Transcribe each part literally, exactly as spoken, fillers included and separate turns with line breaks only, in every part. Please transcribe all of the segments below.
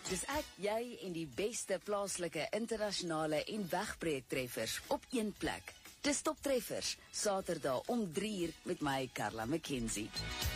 Dis ek, jy en die beste plaaslike, internasionale en wegbreektreffers op een plek. Dis Top Treffers, Saterdag om drie uur met my, Carla McKenzie.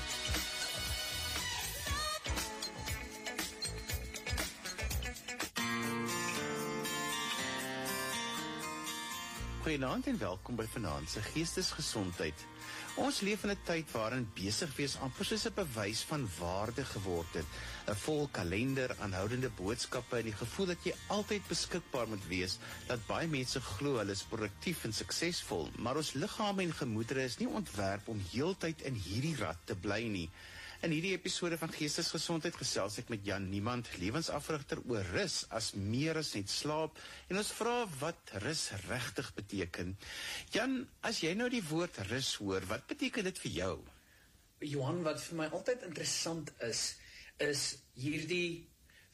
Goeienaand en welkom by Vanaand se Geestesgesondheid. Ons leef in 'n tyd waarin besig wees amper soos 'n bewys van waarde geword het. 'n Vol kalender, aanhoudende boodskappe en die gevoel dat jy altyd beskikbaar moet wees, dat baie mense glo hulle is produktief en suksesvol, maar ons liggame en gemoedere is nie ontwerp om heeltyd in hierdie rad te bly nie. In hierdie episode van Geestesgesondheid gesels ek met Jan Niemand, lewensafrigter, oor rus as meer as net slaap, en ons vra wat rus regtig beteken. Jan, as jy nou die woord rus hoor, wat beteken dit vir jou?
Johan, wat vir my altyd interessant is, is hierdie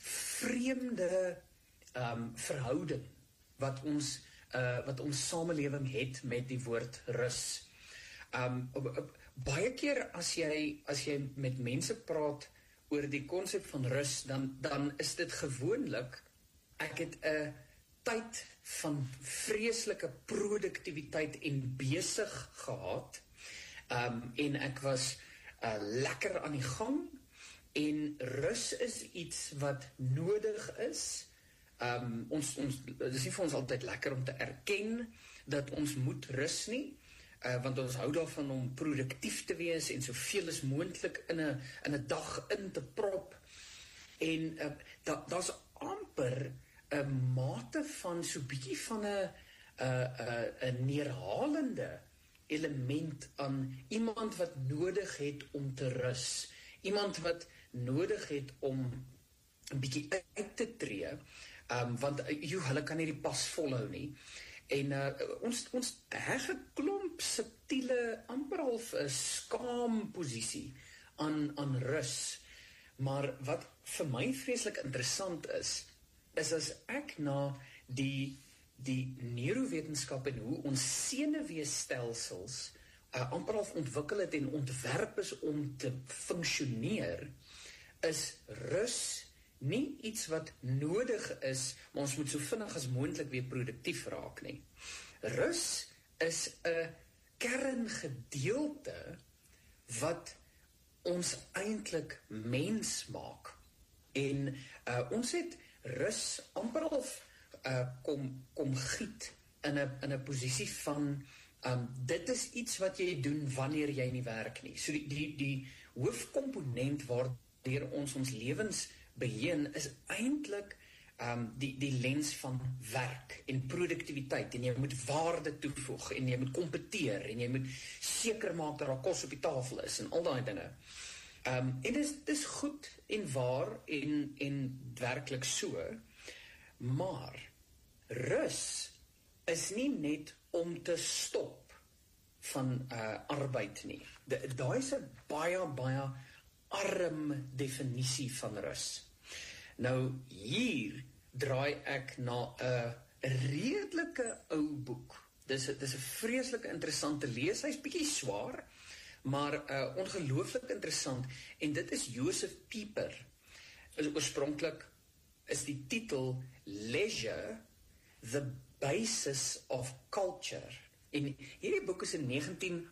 vreemde um, verhouding wat ons, uh, wat ons samelewing het met die woord rus. Um, baie keer as jy, as jy met mense praat oor die konsep van rus, dan, dan is dit gewoonlik, ek het 'n tyd van vreeslike produktiwiteit en besig gehad, um, en ek was uh, lekker aan die gang, en rus is iets wat nodig is. Um, ons, ons, dit is nie vir ons altyd lekker om te erken dat ons moet rus nie, Uh, want ons hou daarvan om produktief te wees en soveel as moontlik in 'n in 'n dag in te prop. En uh, da, daar's amper 'n mate van so bietjie van 'n 'n 'n neerhalende element aan iemand wat nodig het om te rus. Iemand wat nodig het om 'n bietjie uit te tree, um, want uh, joh, hulle kan nie die pas volhou nie. En uh, ons, ons heg 'n klomp subtiele, amper half 'n skaamposisie aan, aan rus. Maar wat vir my vreeslik interessant is, is as ek na die, die neurowetenskap en hoe ons senuweestelsels uh, amper half ontwikkel het en ontwerp is om te funksioneer, is rus nie iets wat nodig is, maar ons moet so vinnig as moontlik weer produktief raak nie. Rus is 'n kerngedeelte wat ons eintlik mens maak. En uh, ons het rus amper al uh, kom, kom giet in 'n in 'n posisie van um, dit is iets wat jy doen wanneer jy nie werk nie. So die, die, die hoofkomponent waardeur ons ons lewens beheen is eintlik um, die, die lens van werk en produktiwiteit, en jy moet waarde toevoeg, en jy moet kompeteer, en jy moet seker maak dat daar kos op die tafel is, en al daai dinge. Um, en dis, dis goed en waar, en, en werklik so, maar rus is nie net om te stop van uh, arbeid nie. Daai is 'n baie, baie arm definisie van rus. Nou, hier draai ek na 'n redelike ou boek. Dis, dis 'n vreeslike interessante lees, hy's bietjie swaar, maar uh, ongelooflik interessant, en dit is Joseph Pieper. Oorspronklik is die titel Leisure, the Basis of Culture. En hierdie boek is in negentien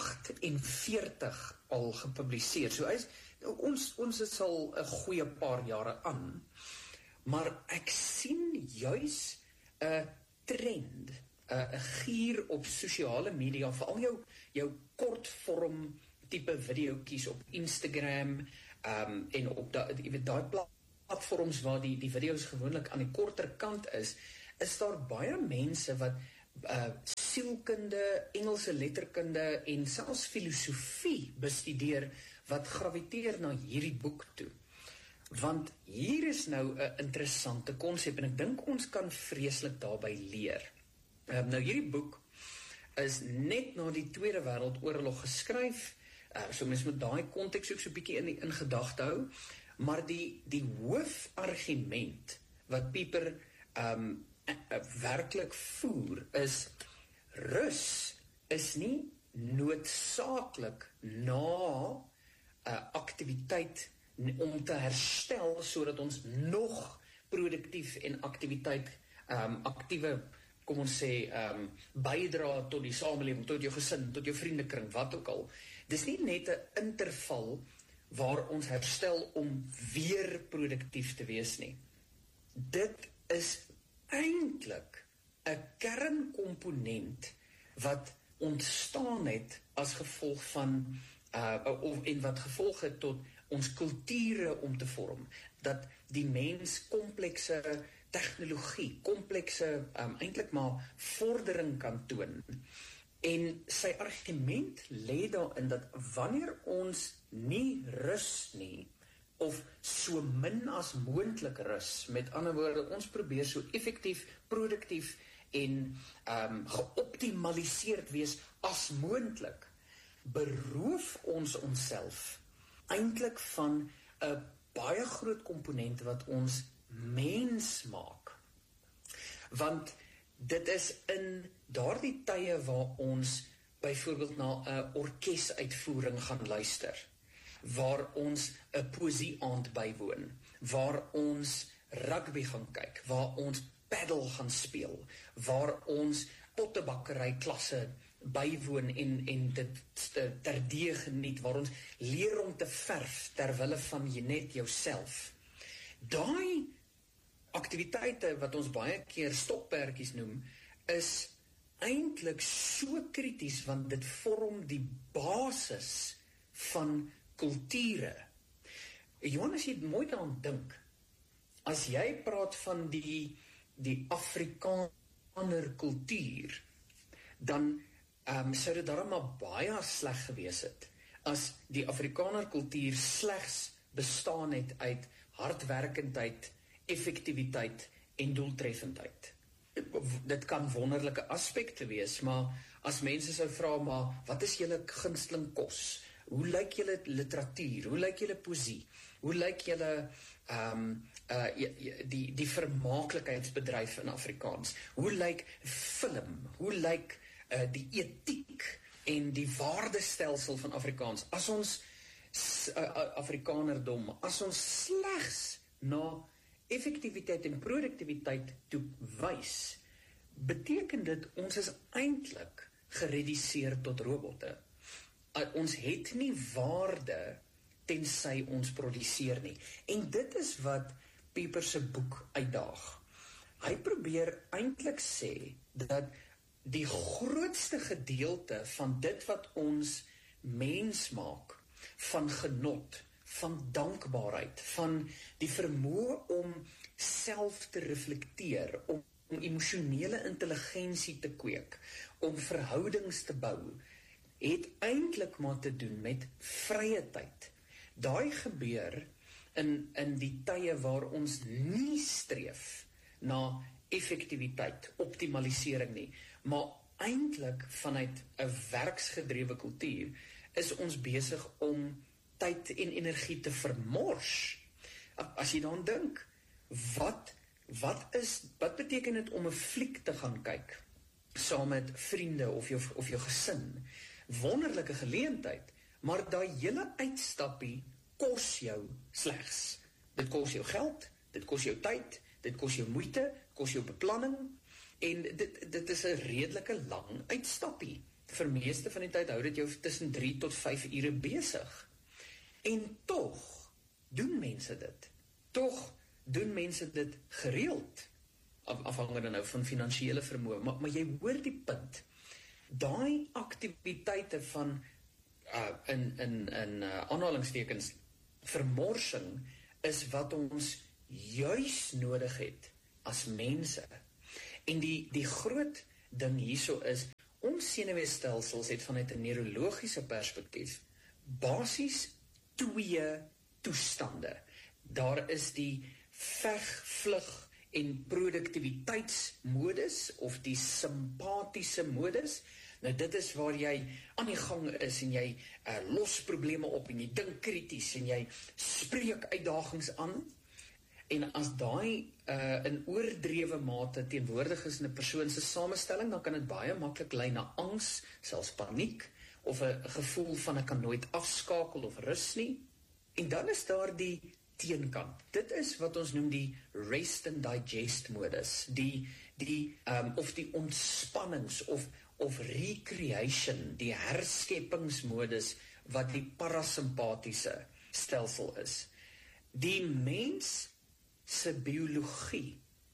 agtenveertig al gepubliseer. So is, ons, ons is al 'n goeie paar jare aan, maar ek sien juis 'n trend, 'n gier op sosiale media, veral jou, jou kortvorm tipe videoetjies op Instagram, um, en op da, jy weet, daai platforms waar die, die video's gewoonlik aan die korter kant is, is daar baie mense wat uh, sielkunde, Engelse letterkunde en selfs filosofie bestudeer wat graviteer na hierdie boek toe. Want hier is nou 'n interessante konsep, en ek dink ons kan vreeslik daarby leer. Um, nou hierdie boek is net na die Tweede Wêreldoorlog geskryf, uh, so mens moet daai konteks ook so 'n bietjie in, in gedagte hou, maar die, die hoofargument wat Pieper um, werklik voer is, rus is nie noodsaaklik na uh, aktiwiteit om te herstel sodat ons nog produktief en aktiwiteit, um, aktiewe, kom ons sê, um, bydra tot die samelewing, tot jou gesin, tot jou vriendekring, wat ook al. Dis nie net 'n interval waar ons herstel om weer produktief te wees nie. Dit is eintlik 'n kernkomponent wat ontstaan het as gevolg van uh, of, en wat gevolg het tot ons kulture om te vorm, dat die mens komplekse tegnologie, komplekse um, eintlik maar vordering kan toon. En sy argument lê daarin dat wanneer ons nie rus nie, of so min as moontlik rus, met ander woorde, ons probeer so effektief, produktief en um, geoptimaliseerd wees as moontlik, beroof ons onsself eintlik van 'n baie groot komponent wat ons mens maak. Want dit is in daardie tye waar ons byvoorbeeld na 'n orkesuitvoering gaan luister, waar ons 'n poesieaand bywoon, waar ons rugby gaan kyk, waar ons paddle gaan speel, waar ons pottebakkery klasse bywoon en, en dit terdee geniet, waar ons leer om te verf terwille van jy net jouself. Daai aktiwiteite wat ons baie keer stokperdjies noem, is eintlik so krities, want dit vorm die basis van kulture. Johannes, jy mooi daaraan dink, as jy praat van die, die Afrikaner kultuur, dan um, sou dit daarom maar baie sleg gewees het, as die Afrikaner kultuur slegs bestaan het uit hardwerkendheid, effektiwiteit en doeltreffendheid. Dit kan wonderlike aspekte wees, maar as mense sou vra, maar wat is julle gunsteling kos? Hoe lyk julle literatuur? Hoe lyk julle poesie? Hoe lyk julle um, uh, die, die vermaaklikheidsbedryf in Afrikaans? Hoe lyk film? Hoe lyk uh, die etiek en die waardestelsel van Afrikaans? As ons uh, Afrikanerdom, as ons slegs na effektiwiteit en produktiwiteit toe wys, beteken dit ons is eintlik gereduseer tot robotte. Uh, ons het nie waarde tensy ons produseer nie. En dit is wat Pieper se boek uitdaag. Hy probeer eintlik sê dat die grootste gedeelte van dit wat ons mens maak, van genot, van dankbaarheid, van die vermoë om self te reflekteer, om, om emosionele intelligensie te kweek, om verhoudings te bou, het eintlik maar te doen met vrye tyd. Daai gebeur in, in die tye waar ons nie streef na effektiwiteit, optimalisering nie, maar eintlik vanuit 'n werksgedrewe kultuur is ons besig om tyd en energie te vermors. As jy dan dink, wat, wat, is, wat beteken dit om 'n fliek te gaan kyk, saam met vriende of jou, of jou gesin? Wonderlike geleentheid, maar daai hele uitstappie kos jou slegs. Dit kos jou geld, dit kos jou tyd, dit kos jou moeite, kos jou beplanning, en dit, dit is 'n redelike lang uitstappie. Vir meeste van die tyd hou dit jou tussen drie tot vyf ure besig. En tog doen mense dit. Tog doen mense dit gereeld, af, afhangende nou van finansiële vermoë, maar, maar jy hoor die punt. Daai aktiwiteite van uh, in, in, in uh, aanhalingstekens vermorsing is wat ons juis nodig het as mense. En die, die groot ding hierso is, ons senuweestelsels het vanuit 'n neurologiese perspektief basies twee toestande. Daar is die veg, vlug en produktiwiteitsmodus of die simpatiese modus. Nou dit is waar jy aan die gang is en jy uh, los probleme op en jy dink krities en jy spreek uitdagings aan. En as daai uh, in oordrewe mate teenwoordig is in 'n persoon se samestelling, dan kan dit baie maklik lei na angs, selfs paniek, of 'n gevoel van ek kan nooit afskakel of rus nie. En dan is daar die teenkant. Dit is wat ons noem die rest and digest modus, die, die um, of die ontspannings, of, of recreation, die herskepingsmodus, wat die parasympathiese stelsel is. Die mens se biologie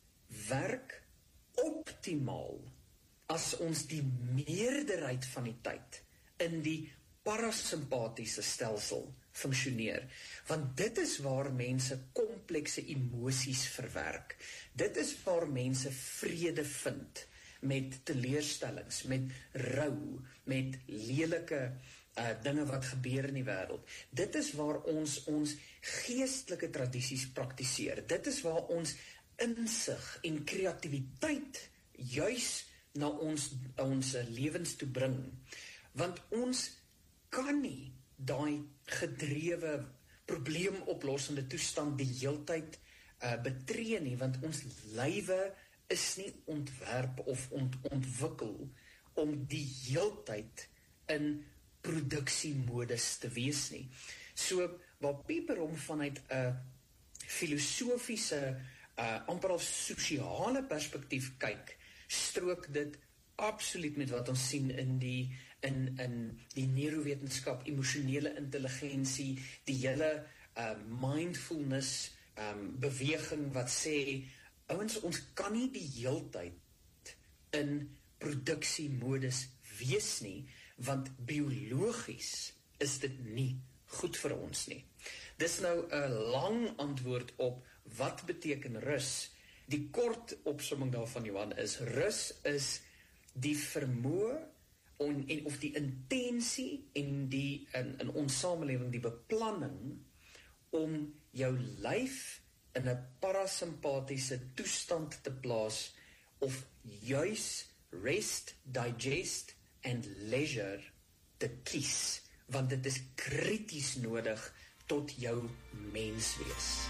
werk optimaal as ons die meerderheid van die tyd in die parasympathiese stelsel funksioneer, want dit is waar mense komplekse emosies verwerk. Dit is waar mense vrede vind met teleurstellings, met rou, met lelike uh, dinge wat gebeur in die wêreld. Dit is waar ons ons geestelike tradisies praktiseer. Dit is waar ons insig en kreatiwiteit juis na ons, ons lewens toe bring. Want ons kan nie daai gedrewe probleemoplossende toestand die heeltyd uh, betree nie, want ons lywe is nie ontwerp of ont, ontwikkel om die heeltyd in produksiemodus te wees nie. So, waar Pieper hom vanuit 'n uh, filosofiese, uh, amper al sosiale perspektief kyk, strook dit absoluut met wat ons sien in die in in die neurowetenskap, emosionele intelligensie, die hele uh, mindfulness um, beweging wat sê, ouens, ons kan nie die heeltyd in produksiemodus wees nie, want biologies is dit nie goed vir ons nie. Dis nou 'n lang antwoord op wat beteken rus. Die kort opsomming daarvan, Johan, is rus is die vermoë on, en, of die intensie en die in, in ons samelewing die beplanning om jou lyf in 'n parasympathiese toestand te plaas of juis rest, digest and leisure te kies, want dit is krities nodig tot jou menswees.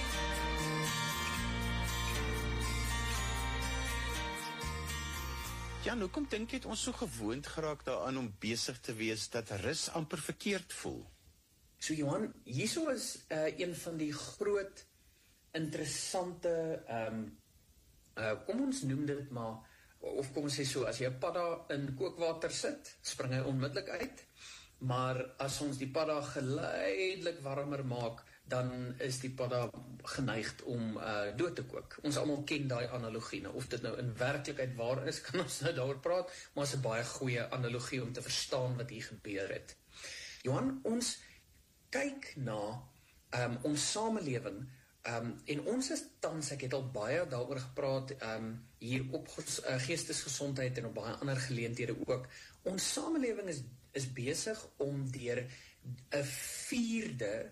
Jan, hoekom dink jy het ons so gewoond geraak daaraan om besig te wees dat rus amper verkeerd voel?
So Johan, hierso is uh, een van die groot interessante, um, uh, kom ons noem dit maar, of kom ons sê so, as jy 'n padda in kookwater sit, spring hy onmiddellik uit, maar as ons die padda geleidelik warmer maak, dan is die padda geneigd om uh, dood te kook. Ons almal ken daai analogie. Nou, of dit nou in werklikheid waar is, kan ons nou daaroor praat, maar is 'n baie goeie analogie om te verstaan wat hier gebeur het. Johan, ons kyk na um, ons samelewing, um, en ons is tans, ek het al baie daaroor gepraat, um, hier op ges, uh, geestesgesondheid en op baie ander geleenthede ook, ons samelewing is, is besig om deur 'n vierde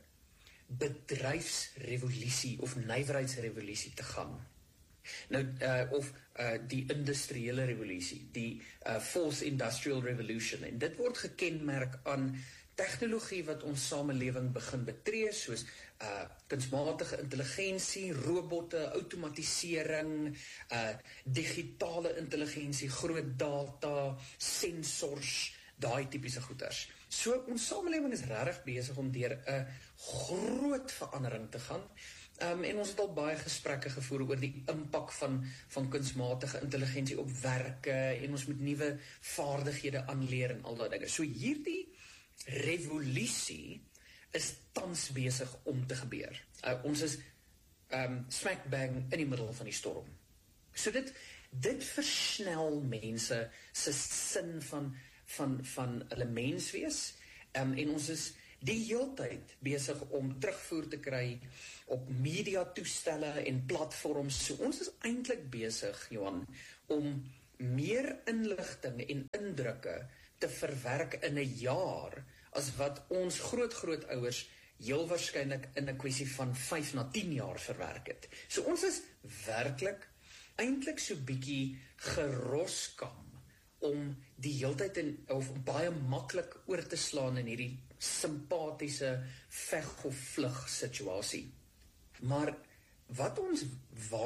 bedryfsrevolusie of nywerheidsrevolusie te gaan. Nou, uh, of uh, die industriële revolusie, die uh, fourth industrial revolution, en dit word gekenmerk aan tegnologie wat ons samelewing begin betree, soos uh, kunsmatige intelligensie, robotte, outomatisering, uh, digitale intelligensie, groot data, sensors, daai tipiese goeters. So, ons samelewing is regtig besig om deur 'n groot verandering te gaan, um, en ons het al baie gesprekke gevoer oor die impak van, van kunsmatige intelligensie op werke, en ons moet nuwe vaardighede aanleer en al daai dinge. So, hierdie revolusie is tans besig om te gebeur. Uh, ons is um, smack bang in die middel van die storm. So dit, dit versnel mense se sin van van, van hulle menswees, um, en ons is die heeltyd besig om terugvoer te kry op mediatoestelle en platforms. So ons is eintlik besig, Johan, om meer inligting en indrukke te verwerk in 'n jaar as wat ons groot-grootouers heel waarskynlik in 'n kwessie van vyf na tien jaar verwerk het. So ons is werklik eintlik so bietjie geroskam om die heeltyd in, of baie maklik oor te slaan in hierdie simpatiese veg of vlug situasie. Maar wat ons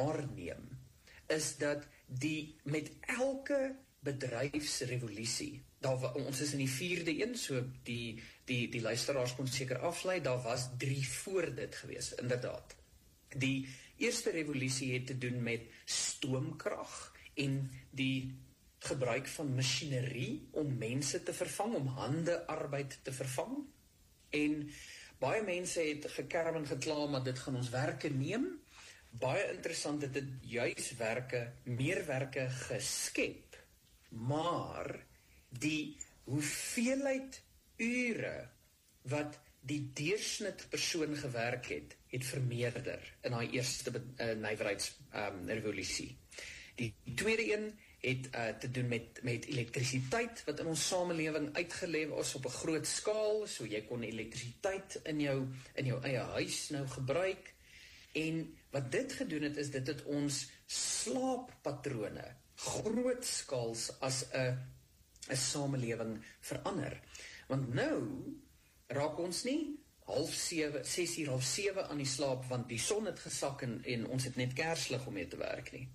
waarneem is dat die met elke bedryfsrevolusie daar, ons is in die vierde een, so die, die, die luisteraars kon seker aflei, daar was drie voor dit gewees, inderdaad. Die eerste revolusie het te doen met stoomkrag en die gebruik van masjinerie om mense te vervang, om hande arbeid te vervang. En baie mense het gekerm en gekla, maar dit gaan ons werke neem. Baie interessant het dit juis werke, meer werke geskep, maar die hoeveelheid ure wat die deursnit persoon gewerk het, het vermeerder in die eerste uh, nywerheidsrevolusie. Um, die tweede een het uh, te doen met, met elektrisiteit, wat in ons samelewing uitgeleef is op 'n groot skaal, so jy kon elektrisiteit in jou, in jou eie huis nou gebruik, en wat dit gedoen het, is dit het ons slaappatrone grootskaals as 'n 'n samelewing verander. Want nou raak ons nie half sewe, ses uur, half sewe aan die slaap, want die son het gesak en, en ons het net kerslig om mee te werk nie.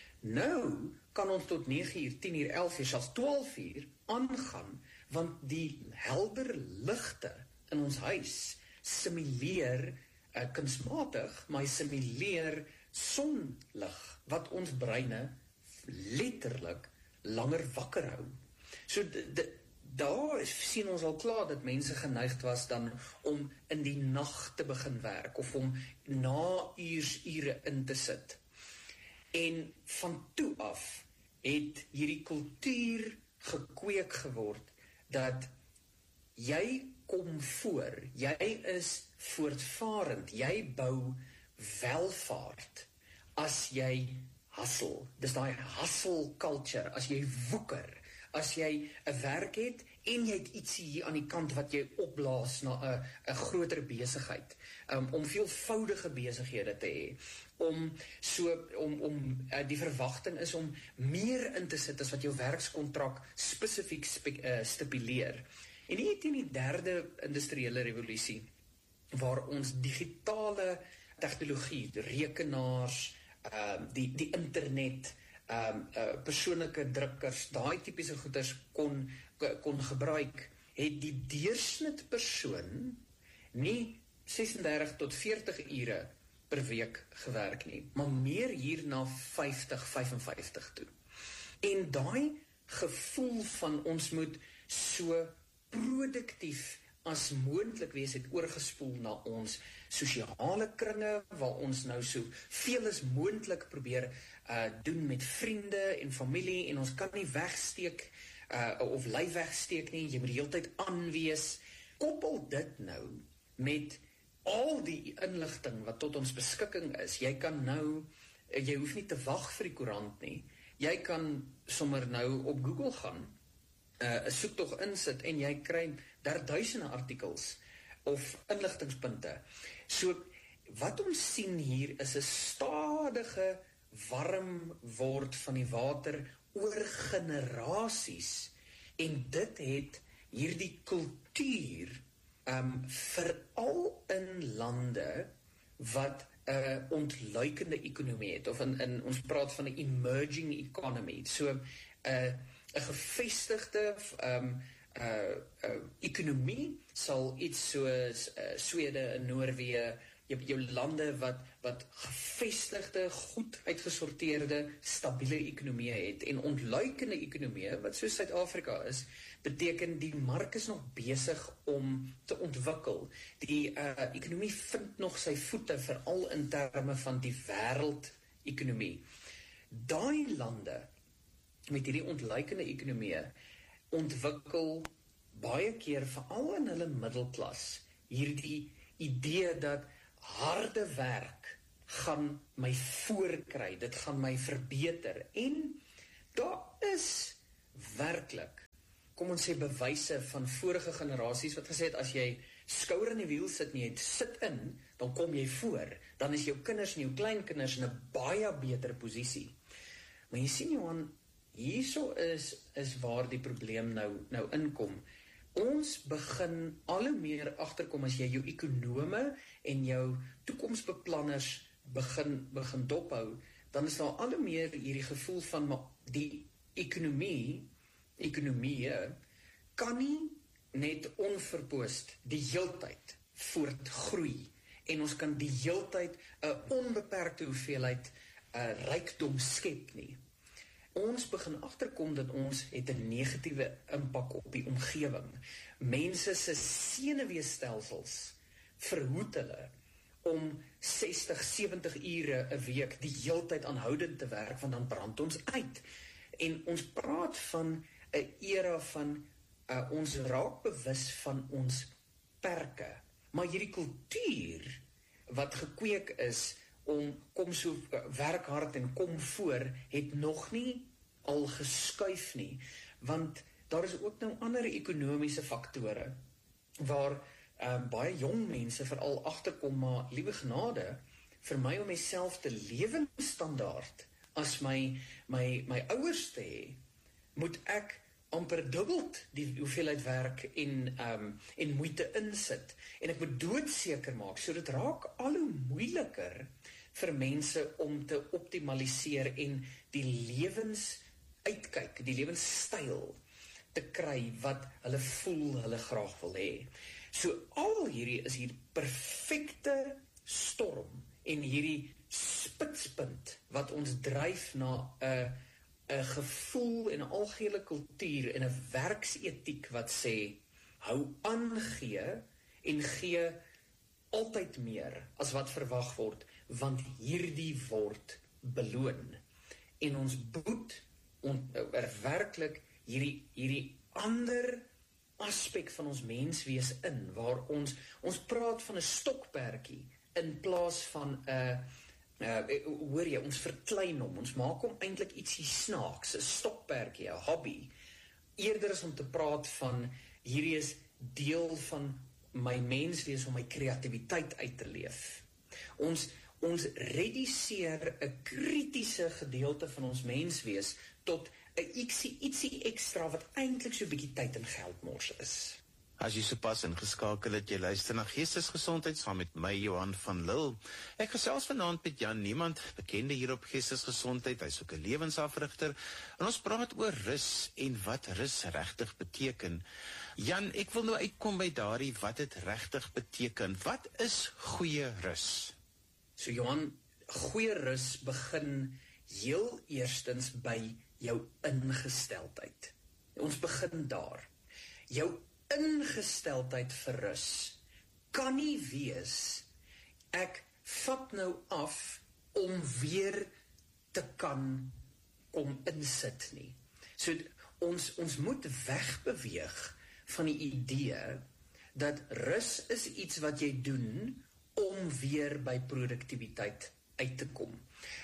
Nou kan ons tot nege uur, tien uur, elf uur, selfs twaalf uur aangaan, want die helder ligte in ons huis simuleer uh, kunsmatig, maar hy simuleer sonlig, wat ons breine letterlik langer wakker hou. So daar sien ons al klaar dat mense geneigd was dan om in die nag te begin werk, of om na uurs ure in te sit. En van toe af het hierdie kultuur gekweek geword, dat jy kom voor, jy is voortvarend, jy bou welvaart, as jy hustle, dis daai hustle culture, as jy woeker, as jy 'n werk het, en jy het iets hier aan die kant wat jy opblaas na 'n 'n groter besigheid, um, om veelvoudige besighede te hê, om so, om, om uh, die verwagting is om meer in te sit as wat jou werkskontrak spesifiek spe, uh, stipuleer. En hier teen die derde industriële revolusie, waar ons digitale tegnologie, rekenaars, uh, die, die internet, Um, uh, persoonlike drukkers, daai tipiese goeders kon, kon gebruik, het die deursnit persoon nie sesendertig tot veertig ure per week gewerk nie, maar meer hier na vyftig, vyf en vyftig toe. En daai gevoel van ons moet so produktief as moontlik wees, het oorgespoel na ons sosiale kringe, waar ons nou so veel as moontlik probeer uh, doen met vriende en familie, en ons kan nie wegsteek, uh, of lei wegsteek nie, jy moet die hele tyd aanwees. Koppel dit nou met al die inligting wat tot ons beskikking is. Jy kan nou, jy hoef nie te wag vir die koerant nie, jy kan sommer nou op Google gaan, uh, 'n soektog insit, en jy kry daar duisende artikels, of inligtingspunte. So, wat ons sien hier is 'n stadige warm word van die water oor generasies, en dit het hierdie kultuur, um, veral in lande wat 'n uh, ontluikende ekonomie het, of in, in ons praat van 'n emerging economy, so 'n uh, 'n gevestigde um, Uh, uh, ekonomie sal iets soos uh, Swede en Noorwe, jy jou lande wat, wat gevestigde, goed uitgesorteerde, stabiele ekonomie het, en ontluikende ekonomie, wat soos Suid-Afrika is, beteken die mark is nog besig om te ontwikkel. Die uh, ekonomie vind nog sy voete, veral in terme van die wêreldekonomie. Daai lande met hierdie ontluikende ekonomie ontwikkel baie keer, veral in hulle middelklas, hierdie idee dat harde werk gaan my voorkry, dit gaan my verbeter, en daar is werklik, kom ons sê, bewyse van vorige generasies wat gesê het, as jy skouer in die wiel sit nie, sit in, dan kom jy voor, dan is jou kinders en jou kleinkinders in 'n baie beter posisie. Maar jy sien, Johan, hierso is, is waar die probleem nou, nou inkom. Ons begin al hoe meer agterkom, as jy jou ekonome en jou toekomsbeplanners begin, begin dophou, dan is daar al hoe meer hierdie gevoel van die ekonomie, ekonomie kan nie net onverpoost die heeltyd voortgroei en ons kan die heeltyd 'n onbeperkte hoeveelheid uh, rykdom skep nie. Ons begin agterkom dat ons het 'n negatiewe impak op die omgewing. Mense se senuweestelsels verhoed hulle om sestig, sewentig ure 'n week die heeltyd aanhoudend te werk, want dan brand ons uit. En ons praat van 'n era van uh, ons raak bewus van ons perke. Maar hierdie kultuur wat gekweek is om kom so werk hard en kom voor, het nog nie al geskuif nie, want daar is ook nou ander ekonomiese faktore waar uh, baie jong mense veral agterkom, maar liewe genade, vir my om myself te lewensstandaard as my my my ouers te hê, moet ek amper dubbeld die hoeveelheid werk en um, en moeite insit, en ek moet doodseker maak, so dit raak al hoe moeiliker vir mense om te optimaliseer en die lewensuitkyk, die lewenstyl te kry wat hulle voel hulle graag wil hê. So al hierdie is hier perfekte storm en hierdie spitspunt wat ons dryf na 'n 'n gevoel en 'n algehele kultuur en 'n werksetiek wat sê hou aan gee en gee altyd meer as wat verwag word, want hierdie word beloon. En ons boet on, er werklik hierdie hierdie ander aspek van ons menswees in, waar ons ons praat van 'n stokperdjie in plaas van 'n uh, hoor jy, ons verklein hom, ons maak hom eintlik ietsie snaaks, 'n stokperdjie, 'n hobby, eerder as om te praat van hierdie is deel van my menswees om my kreatiwiteit uit te leef. Ons ons reduseer 'n kritiese gedeelte van ons menswees tot 'n ietsie ietsie ekstra wat eintlik so 'n bietjie tyd en geld mors is.
As jy sopas ingeskakel het, jy luister na Geestesgesondheid saam met my, Johan van Lille. Ek gesels vanaand met Jan Niemand, bekende hier op Geestesgesondheid. Hy's ook 'n lewensafrigter. En ons praat oor rus en wat rus regtig beteken. Jan, ek wil nou uitkom by daardie wat dit regtig beteken. Wat is goeie rus?
So Johan, goeie rus begin heel eerstens by jou ingesteldheid. Ons begin daar. Jou ingesteldheid vir rus kan nie wees, ek vat nou af om weer te kan kom insit nie. So ons, ons moet wegbeweeg van die idee dat rus is iets wat jy doen om weer by produktiwiteit uit te kom.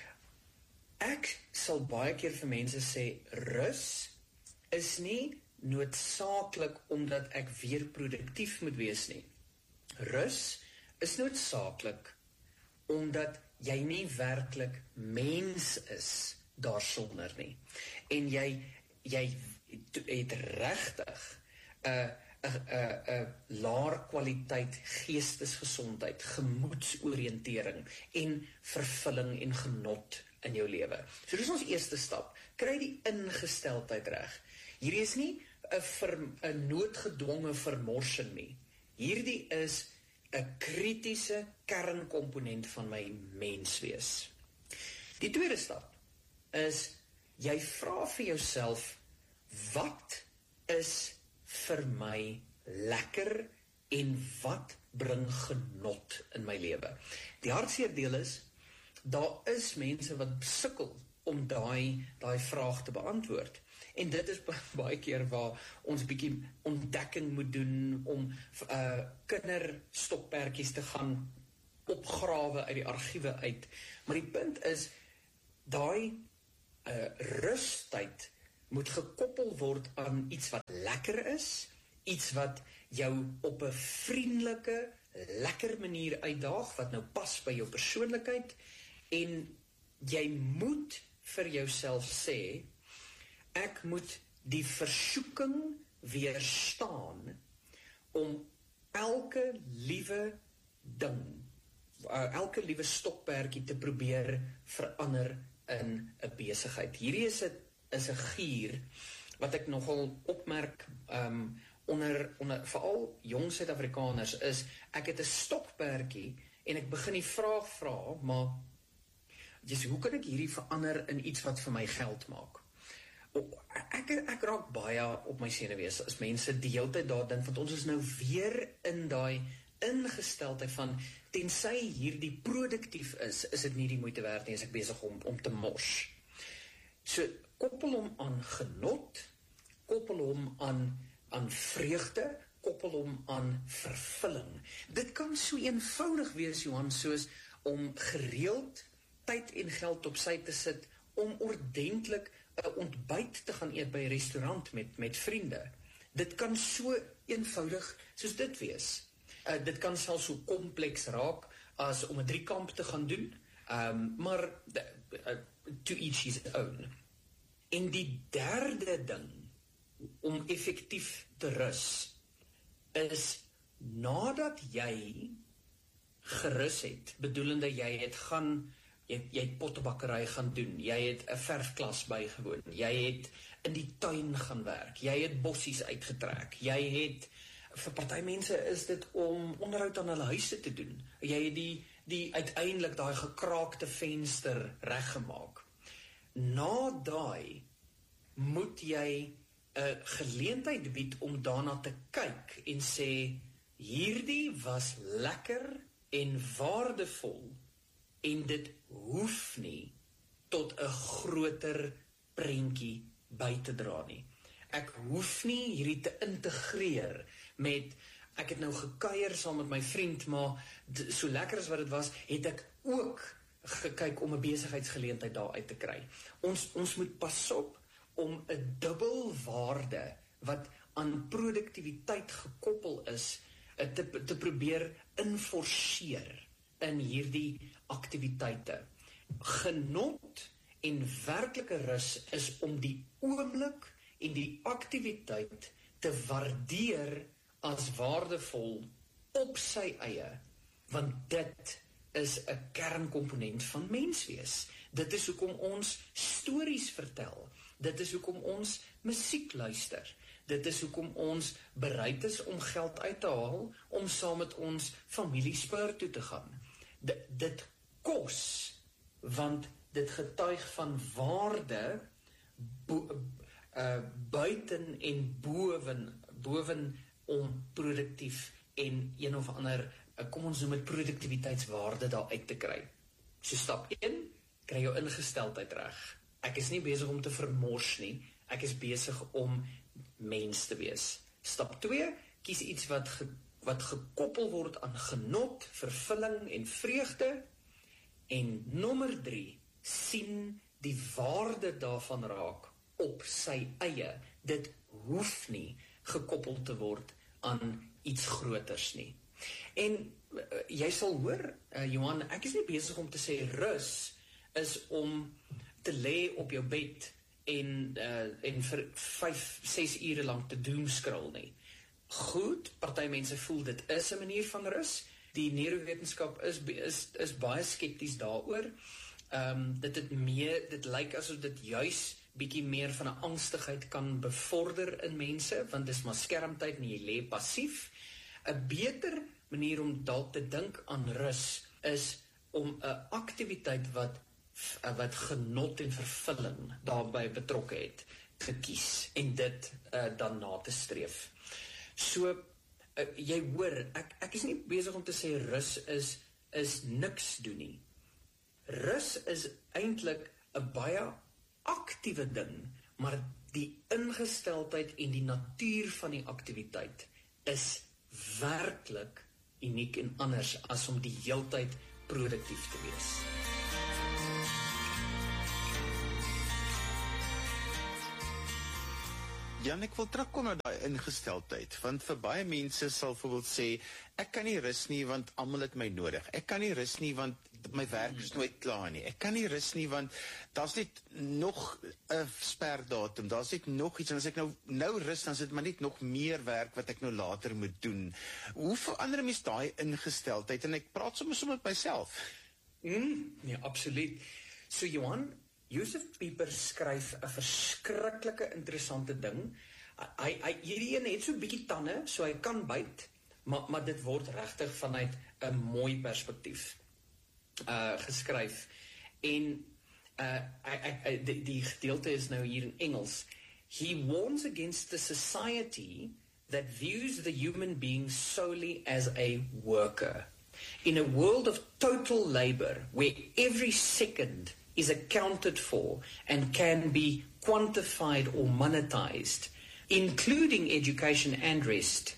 Ek sal baie keer vir mense sê, rus is nie noodsaaklik omdat ek weer produktief moet wees nie. Rus is noodsaaklik omdat jy nie werklik mens is daarsonder nie. En jy jy het regtig 'n 'n 'n 'n laer kwaliteit geestesgesondheid, gemoedsoriëntering en vervulling en genot in jou lewe. So dis ons eerste stap. Kry die ingesteldheid reg. Hierdie is nie 'n ver, 'n noodgedwonge vermorsing nie. Hierdie is 'n kritiese kernkomponent van my menswees. Die tweede stap is jy vra vir jouself, wat is vir my lekker en wat bring genot in my lewe? Die hartseer deel is, daar is mense wat sukkel om daai daai vraag te beantwoord. En dit is baie keer waar ons bietjie ontdekking moet doen om uh, kinderstokperdjies te gaan opgrawe uit die argiewe uit. Maar die punt is, daai uh, rustyd moet gekoppel word aan iets wat lekker is, iets wat jou op 'n vriendelike, lekker manier uitdaag, wat nou pas by jou persoonlikheid, en jy moet vir jouself sê, ek moet die versoeking weerstaan om elke liewe ding, elke liewe stokperdjie te probeer verander in 'n besigheid. Hierdie is 'n is 'n gier wat ek nogal opmerk um, onder, onder veral jong Suid-Afrikaners is, ek het 'n stokperdjie en ek begin die vraag vra, maar just, hoe kan ek hierdie verander in iets wat vir my geld maak? Ek, ek raak baie op my senuwees as mense die hele tyd daar dink, want ons is nou weer in daai ingesteldheid van, tensy hierdie produktief is, is dit nie die moeite werd nie, as ek besig om, om te mors. So, koppel hom aan genot, koppel hom aan, aan vreugde, koppel hom aan vervulling. Dit kan so eenvoudig wees, Johan, soos om gereeld tyd en geld op sy te sit, om ordentlik 'n ontbyt te gaan eet by 'n restaurant met, met vriende. Dit kan so eenvoudig soos dit wees. Uh, dit kan selfs so kompleks raak as om 'n driekamp te gaan doen, um, maar de, uh, to each his own. En die derde ding om effektief te rus is nadat jy gerus het, bedoelende jy het gaan jy, jy het pottebakkery gaan doen, jy het 'n verfklas bygewoon, jy het in die tuin gaan werk, jy het bossies uitgetrek, jy het vir party mense is dit om onderhoud aan hulle huise te doen. Jy het die, die uiteindelik daai gekraakte venster reggemaak. Na daai moet jy 'n geleentheid bied om daarna te kyk en sê, hierdie was lekker en waardevol en dit hoef nie tot 'n groter prentjie by te dra nie. Ek hoef nie hierdie te integreer met, ek het nou gekuier saam met my vriend, maar so lekker as wat dit was, het ek ook gekyk om 'n besigheidsgeleentheid daar uit te kry. Ons, ons moet pas op om 'n dubbelwaarde wat aan produktiwiteit gekoppel is, te, te probeer inforceer in hierdie aktiwiteite. Genot en werklike rus is om die oomblik en die aktiwiteit te waardeer as waardevol op sy eie, want dit is 'n kernkomponent van menswees. Dit is hoekom ons stories vertel. Dit is hoekom ons musiek luister. Dit is hoekom ons bereid is om geld uit te haal om saam met ons familie sport toe te gaan. D dit kos, want dit getuig van waarde bo, uh, buiten en boven, boven om produktief en een of ander, uh, kom ons noem het produktiwiteitswaarde daar uit te kry. So stap een, kry jou ingesteldheid reg. Ek is nie besig om te vermors nie, ek is besig om mens te wees. Stap twee, kies iets wat, ge, wat gekoppel word aan genot, vervulling en vreugde. En nommer drie, sien die waarde daarvan raak op sy eie. Dit hoef nie gekoppel te word aan iets groters nie. En uh, jy sal hoor, uh, Johan, ek is nie besig om te sê rus is om te lê op jou bed en, uh, en vir vyf, ses ure lang te doomscroll nie. Goed, party mense voel dit is 'n manier van rus. Die neurowetenskap is, is, is baie skepties daaroor. Um, dit het meer, dit lyk asof dit juis bietjie meer van 'n angstigheid kan bevorder in mense, want dis maar skermtyd en jy lê passief. 'n Beter manier om dalk te dink aan rus is om 'n aktiwiteit wat wat genot en vervulling daarbey betrokke het, te kies en dit uh, dan na te streef. So, uh, jy hoor, ek, ek is nie besig om te sê rus is, is niks doen nie. Rus is eintlik 'n baie aktiewe ding, maar die ingesteldheid en die natuur van die aktiwiteit is werklik uniek en anders as om die heeltyd produktief te wees.
Jan, ek wil terugkom na daai ingesteldheid, want vir baie mense sal byvoorbeeld sê, ek kan nie rus nie, want almal het my nodig. Ek kan nie rus nie, want my werk is nooit klaar nie. Ek kan nie rus nie, want daar's net nog 'n sperdatum, daar's net nog iets, en as ek nou nou rus, dan is dit maar net nog meer werk wat ek nou later moet doen. Hoe verander mens daai ingesteldheid? En ek praat soms sommer met myself.
Mm, nee, absoluut. So Johan, Josef Pieper skryf 'n verskriklike interessante ding. Hy hy hierdie een het so 'n bietjie tande, so hy kan byt, maar maar dit word regtig vanuit 'n mooi perspektief uh geskryf. En uh I, I, die, die gedeelte is nou hier in Engels. He warns against the society that views the human being solely as a worker. In a world of total labor, where every second is accounted for and can be quantified or monetized, including education and rest,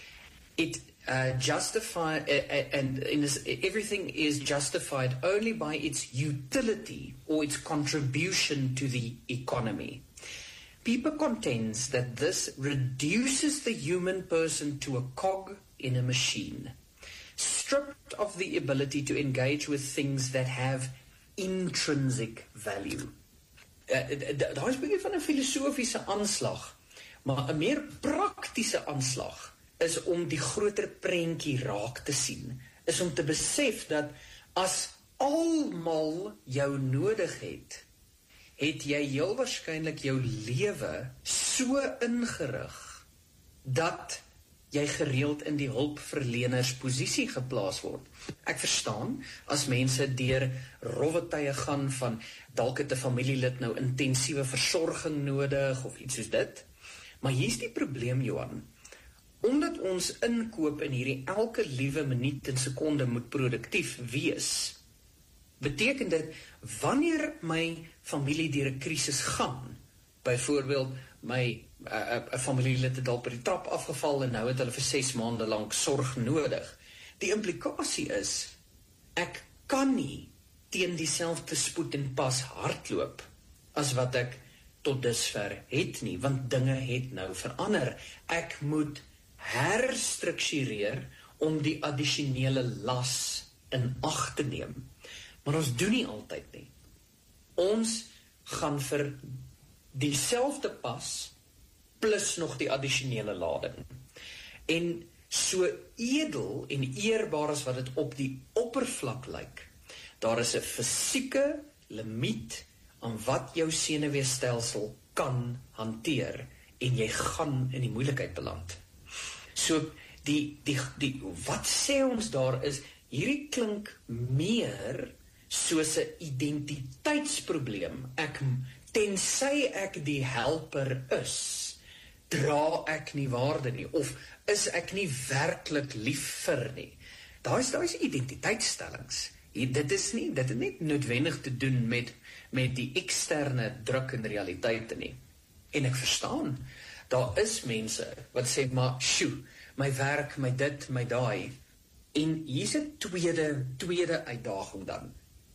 it uh, justify uh, uh, and in this, everything is justified only by its utility or its contribution to the economy. Pieper contends that this reduces the human person to a cog in a machine, stripped of the ability to engage with things that have intrinsic value. Uh, Daar is 'n bietjie van 'n filosofiese aanslag, maar 'n meer praktiese aanslag is om die groter prentjie raak te sien, is om te besef dat as almal jou nodig het, het jy heel waarskynlik jou lewe so ingerig dat jy gereeld in die hulpverlenersposisie geplaas word. Ek verstaan, as mense deur rowwe tye gaan van dalk het 'n familielid nou intensiewe versorging nodig of iets soos dit, maar hier's die probleem, Johan. Omdat ons inkoop in hierdie elke liewe minuut en sekonde moet produktief wees, beteken dit, wanneer my familie deur 'n krisis gaan, byvoorbeeld my 'n uh, uh, familielid het dalk by die trap afgeval en nou het hulle vir ses maande lank sorg nodig. Die implikasie is, ek kan nie teen dieselfde spoed en pas hardloop as wat ek tot dusver het nie, want dinge het nou verander. Ek moet herstruktureer om die addisionele las in ag te neem. Maar ons doen nie altyd nie. Ons gaan vir dieselfde pas plus nog die addisionele lading. En so edel en eerbaar as wat dit op die oppervlak lyk, daar is 'n fisieke limiet aan wat jou senuweestelsel kan hanteer en jy gaan in die moeilikheid beland. So die die die wat sê ons daar is, hierdie klink meer soos 'n identiteitsprobleem. Ek tensy ek die helper is, dra ek nie waarde nie, of is ek nie werklik lief vir nie. Daar is daar is identiteitsstellings. Hier, dit is nie dit het nie noodwendig te doen met met die eksterne druk en realiteite nie. En ek verstaan, daar is mense wat sê, maar sjoe, my werk, my dit, my daai. En hier's 'n tweede tweede uitdaging dan.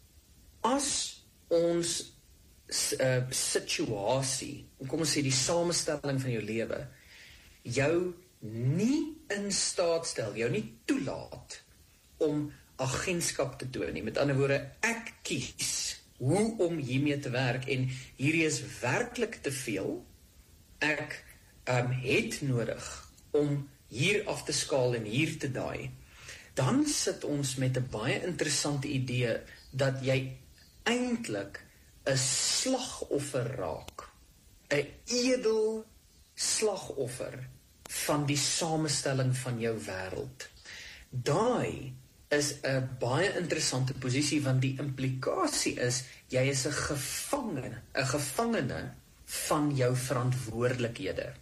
As ons uh, situasie, kom ons sê die samestelling van jou lewe, jou nie in staat stel, jou nie toelaat om agentskap te toon nie. Met ander woorde, ek kies hoe om hiermee te werk en hierdie is werklik te veel. Ek um, het nodig om hier af te skaal en hier te daai. Dan sit ons met 'n baie interessante idee dat jy eintlik 'n slagoffer raak. 'n edel slagoffer van die samestelling van jou wêreld. Daai is 'n baie interessante posisie, want die implikasie is, jy is 'n gevangene, 'n gevangene van jou verantwoordelikhede.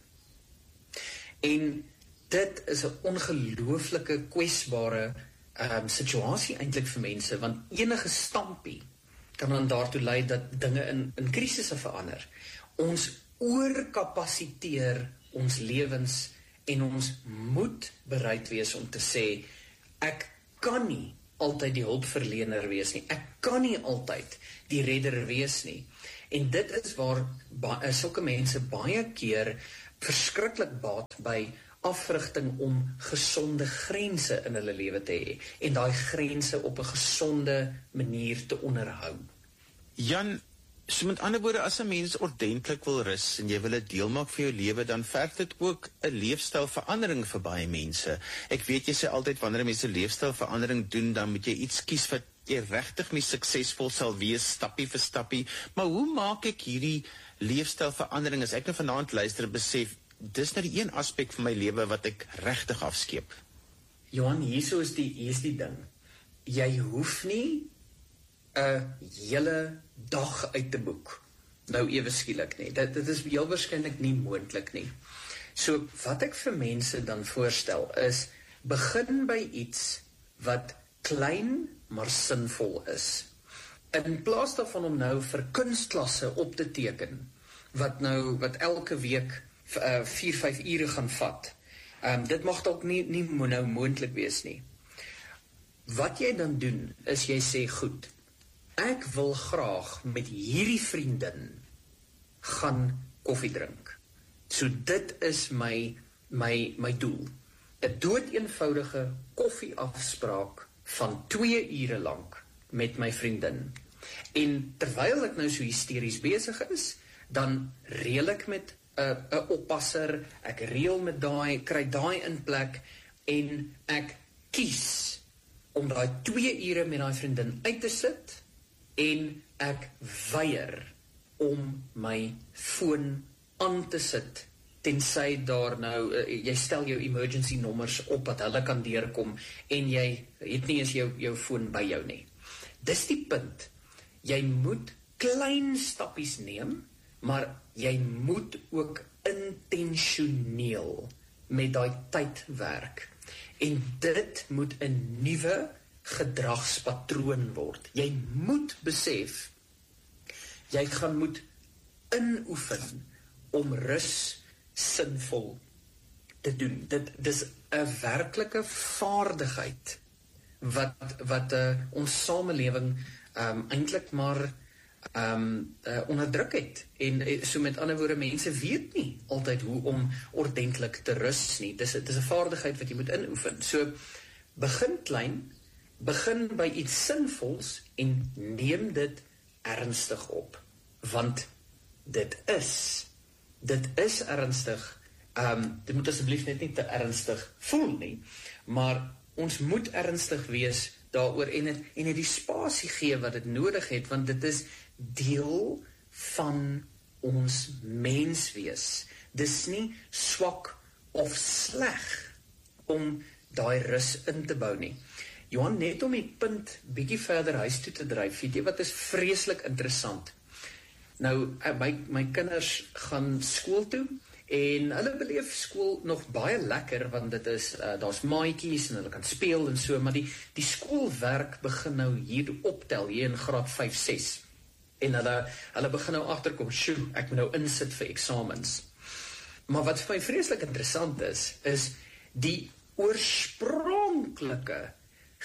En dit is 'n ongelooflike kwesbare um, situasie eintlik vir mense, want enige stampie kan dan daartoe lei dat dinge in, in krisisse verander. Ons oorkapasiteer ons lewens en ons moet bereid wees om te sê, ek kan nie altyd die hulpverlener wees nie, ek kan nie altyd die redder wees nie. En dit is waar ba- sulke mense baie keer verskriklik baat by afrigting om gesonde grense in hulle lewe te hê en daai grense op 'n gesonde manier te onderhou.
Jan, so met ander woorde, as 'n mens ordentlik wil rus en jy wil 'n deel maak van jou lewe, dan verg dit ook 'n leefstylverandering vir baie mense. Ek weet jy sê altyd wanneer mense 'n leefstylverandering doen, dan moet jy iets kies wat jy regtig nie suksesvol sal wees stappie vir stappie, maar hoe maak ek hierdie leefstylverandering as ek nou vanaand luister en besef, dis nou die een aspek van my lewe wat ek regtig afskeep?
Johan, hierso is die, hier is die ding. Jy hoef nie 'n hele dag uit te boek. Nou ewe skielik nie. Dit, dit is heel waarskynlik nie moontlik nie. So, wat ek vir mense dan voorstel is, begin by iets wat klein, maar sinvol is. In plaas daarvan om nou vir kunstklasse op te teken, wat nou, wat elke week uh, vier, vyf ure gaan vat, um, dit mag dalk nie, nie nou moontlik wees nie. Wat jy dan doen, is jy sê, goed, ek wil graag met hierdie vriendin gaan koffie drink. So dit is my, my, my doel. 'n doodeenvoudige koffieafspraak van twee ure lank met my vriendin. En terwyl ek nou so hysteries besig is, dan reël ek met 'n 'n oppasser, ek reël met daai, kry daai in plek en ek kies om daai twee ure met daai vriendin uit te sit en ek weier om my foon aan te sit tensy daar nou, uh, jy stel jou emergency nommers op wat hulle kan deurkom en jy het nie eens jou, jou foon by jou nie. Dis die punt. Jy moet klein stappies neem, maar jy moet ook intentioneel met daai tyd werk. En dit moet 'n nuwe gedragspatroon word. Jy moet besef, jy gaan moet inoefen om rus sinvol te doen. Dit dis 'n werklike vaardigheid wat wat uh, ons samelewing um, eintlik maar um, uh, onderdruk het. En uh, so met ander woorde, mense weet nie altyd hoe om ordentlik te rus nie. Dis dis 'n vaardigheid wat jy moet inoefen. So begin klein, begin by iets sinvols en neem dit ernstig op, want dit is dit is ernstig. Um, dit moet asseblief net nie te ernstig voel nie, maar ons moet ernstig wees daaroor en het, en het die spasie gee wat dit nodig het, want dit is deel van ons menswees. Dis nie swak of sleg om daai rus in te bou nie. Johan, net om die punt bietjie verder huis toe te dryf, weet jy wat is vreeslik interessant? Nou, my, my kinders gaan skool toe, en hulle beleef skool nog baie lekker, want dit is, uh, daar's maatjies, en hulle kan speel en so, maar die, die skoolwerk begin nou hier optel, hier in graad vyf, ses. En hulle, hulle begin nou agterkom, sjoe, ek moet nou insit vir eksamens. Maar wat vir my vreeslik interessant is, is die oorspronklike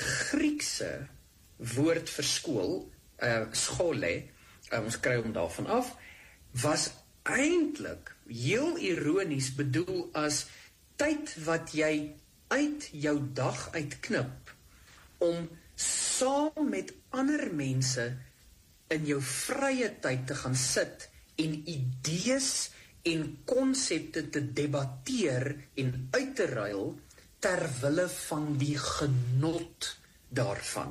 Griekse woord vir skool, uh, skole, uh, ons kry hom daarvan af, was eintlik heel ironies bedoel as tyd wat jy uit jou dag uitknip om saam met ander mense in jou vrye tyd te gaan sit en idees en konsepte te debatteer en uit te ruil ter wille van die genot daarvan.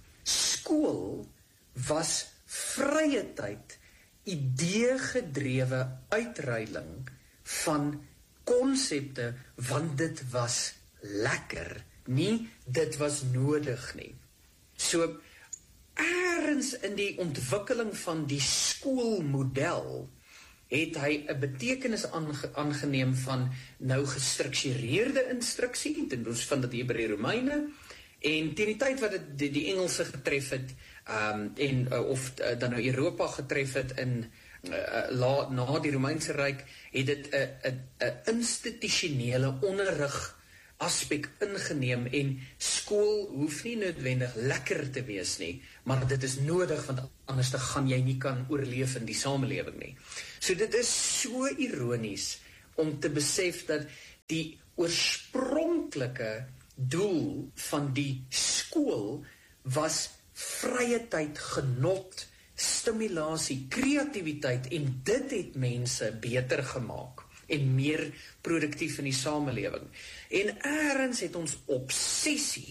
Skool was vrye tyd, idee-gedrewe uitruiling van konsepte, want dit was lekker, nie dit was nodig nie. So, ergens in die ontwikkeling van die skoolmodel het hy 'n betekenis aange, aangeneem van nou gestruktureerde instruksie, ten ons van dit hier by die Romeine, en teen die tyd wat het die, die Engelse getref het, um, en uh, of uh, dan nou Europa getref het in uh, la, na die Romeinse Ryk, het dit 'n 'n institusionele onderrig aspek ingeneem, en skool hoef nie noodwendig lekker te wees nie, maar dit is nodig, want anders dan gaan jy nie kan oorleef in die samelewing nie. So dit is so ironies om te besef dat die oorspronklike doel van die skool was vrye tyd, genot, stimulasie, kreatiwiteit, en dit het mense beter gemaak en meer produktief in die samelewing. En ergens het ons obsessie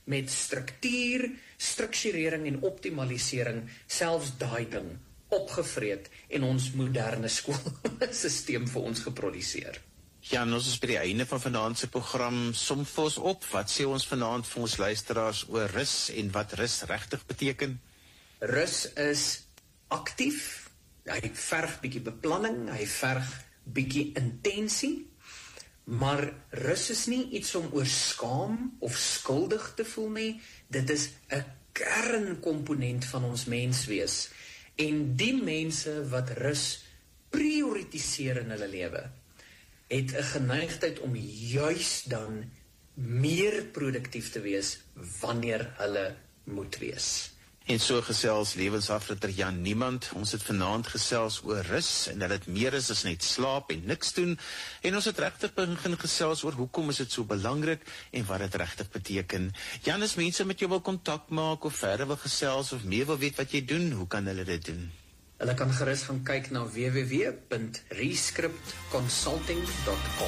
met struktuur, strukturering en optimalisering selfs daai ding opgevreet en ons moderne skoolsisteem vir ons geproduseer.
Jan, ons is by die einde van vanaand se program. Som vir ons op, wat sê ons vanaand vir ons luisteraars oor rus en wat rus regtig beteken?
Rus is aktief, hy verg bietjie beplanning, hy verg bietjie intensie, maar rus is nie iets om oor skaam of skuldig te voel nie, dit is 'n kernkomponent van ons menswees. En die mense wat rus prioritiseer in hulle lewe, het 'n geneigtheid om juis dan meer produktief te wees wanneer hulle moet wees.
En so gesels lewensafritter Jan Niemand. Ons het vanaand gesels oor rus en dat dit meer is as net slaap en niks doen. En ons het regtig begin gesels oor hoekom is dit so belangrik en wat dit regtig beteken. Jan, as mense met jou wil kontak maak of verder wil gesels of meer wil weet wat jy doen, hoe kan hulle dit doen?
Hulle kan gerus gaan kyk na w w w punt rescript consulting punt com.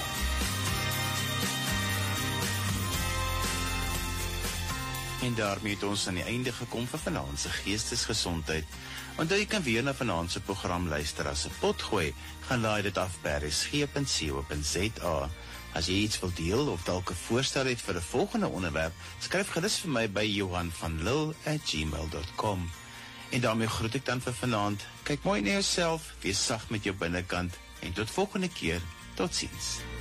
En daarmee het ons aan die einde gekom van vanaand se geestesgesondheid. Onthou jy kan weer na vanaand se program luister as 'n potgooi. Gaan laai dit af by r s g punt c o punt z a. As jy iets wil deel of dalk 'n voorstel het vir 'n volgende onderwerp, skryf gerus vir my by johan van lille at gmail dot com. En daarmee groet ek dan vir vanaand. Kyk mooi na jouself, wees sag met jou binnekant en tot volgende keer. Totsiens.